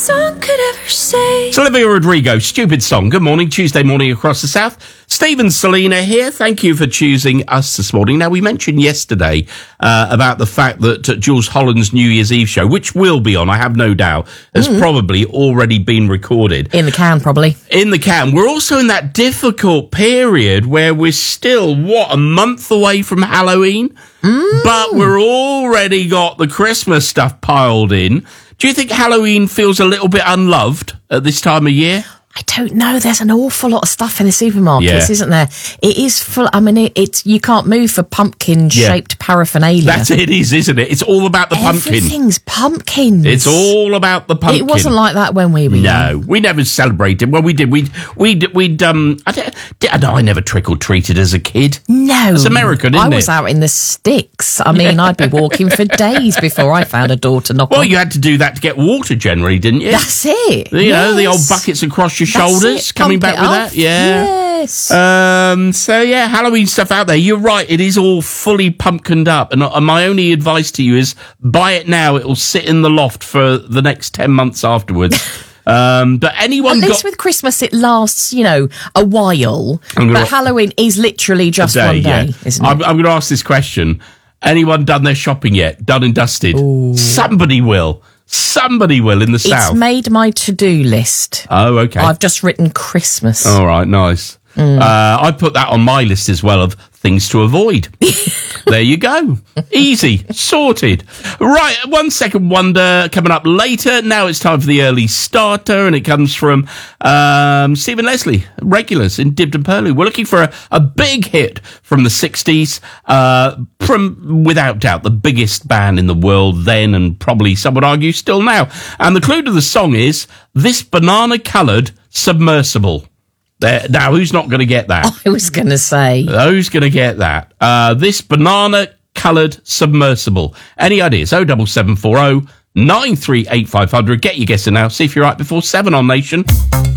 song could ever say. It's Olivia Rodrigo, Stupid Song. Good morning, Tuesday morning across the south. Steve and Selena here. Thank you for choosing us this morning. Now, we mentioned yesterday about the fact that Jules Holland's New Year's Eve show, which will be on, I have no doubt, has probably already been recorded. In the can, probably. In the can. We're also in that difficult period where we're still, a month away from Halloween? But we're already got the Christmas stuff piled in. Do you think Halloween feels a little bit unloved at this time of year? I don't know. There's an awful lot of stuff in the supermarkets, isn't there? It is full. I mean, it's you can't move for pumpkin-shaped paraphernalia. That's it, isn't it? It's all about the pumpkin. Everything's pumpkins. It's all about the pumpkin. It wasn't like that when we were young. No, we never celebrated. Well, we did. I never trick-or-treated as a kid. No. It's American, isn't it? I was out in the sticks. I mean, I'd be walking for days before I found a door to knock on. Well, you had to do that to get water generally, didn't you? That's it. You know, the old buckets across your shoulders, coming back with that. Yeah. Yes. So yeah, Halloween stuff out there. You're right. It is all fully pumpkined up. And my only advice to you is buy it now. It will sit in the loft for the next 10 months afterwards. But anyone At least with Christmas, it lasts, a while. But Halloween is literally just one day, isn't it? I'm going to ask this question. Anyone done their shopping yet? Done and dusted? Ooh. Somebody will. Somebody will in the south. It's made my to-do list. Oh, okay. I've just written Christmas. All right, nice. I put that on my list as well of things to avoid. There you go. Easy. Sorted. Right, 1 Second Wonder coming up later. Now it's time for the early starter, and it comes from Stephen Leslie, regulars in Dibden Purley. We're looking for a big hit from the 60s, from, without doubt, the biggest band in the world then, and probably, some would argue, still now. And the clue to the song is This Banana-Coloured Submersible. Now, who's not going to get that? I was going to say. Who's going to get that? This banana-coloured submersible. Any ideas? 07740 938 500. Get your guesser now. See if you're right before 7 on Nation.